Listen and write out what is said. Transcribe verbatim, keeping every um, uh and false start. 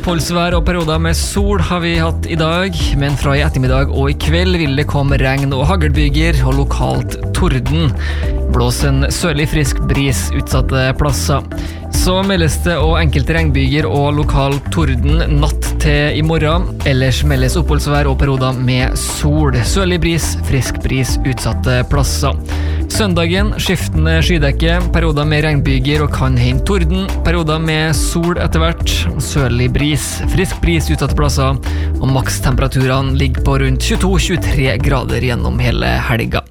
Oppholdsvær og perioder med sol har vi hatt i dag, men fra i ettermiddag og i kveld vil det komme regn og haglbyger og lokalt torden. Blås en sørlig frisk bris utsatte plasser. Så meldes det og enkelte regnbyger og lokal torden natt til i morgen. Ellers meldes oppholdsvær og perioder med sol. Sørlig bris, frisk bris utsatte plasser. Søndagen skiftende skydekke, perioder med regnbyger og kan hende torden. Perioder med sol etter hvert. Sørlig bris, frisk bris utsatte plasser. Og makstemperaturene ligger på rundt tjueto til tjuetre grader gjennom hele helga.